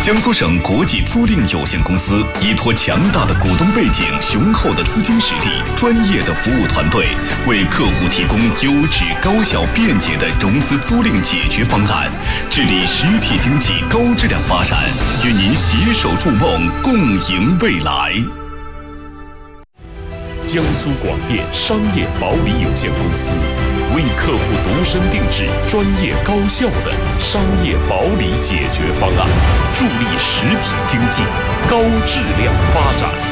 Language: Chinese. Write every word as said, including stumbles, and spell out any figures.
江苏省国际租赁有限公司依托强大的股东背景、雄厚的资金实力、专业的服务团队，为客户提供优质、高效、便捷的融资租赁解决方案，致力实体经济高质量发展，与您携手筑梦，共赢未来。 江苏广电商业保理有限公司为客户度身定制专业高效的商业保理解决方案，助力实体经济高质量发展。